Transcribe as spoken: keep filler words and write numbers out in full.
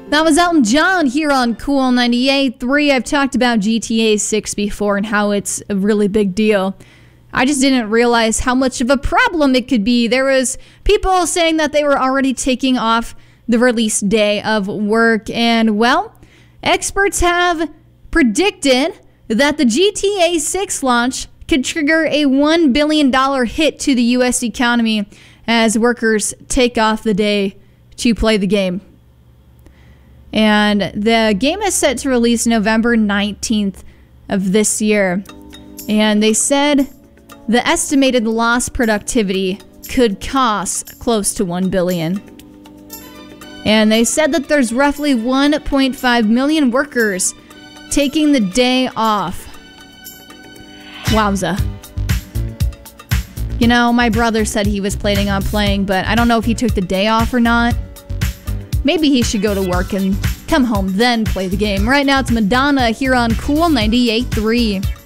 That was Elton John here on Cool ninety-eight point three. I've talked about G T A six before and how it's a really big deal. I just didn't realize how much of a problem it could be. There was people saying that they were already taking off the release day of work, and well, experts have predicted that the G T A six launch could trigger a one billion dollars hit to the U S economy as workers take off the day to play the game. And the game is set to release November nineteenth of this year. And they said the estimated lost productivity could cost close to one billion dollars. And they said that there's roughly one point five million workers taking the day off. Wowza. You know, my brother said he was planning on playing, but I don't know if he took the day off or not. Maybe he should go to work and come home, then play the game. Right now, it's Madonna here on Cool ninety-eight point three.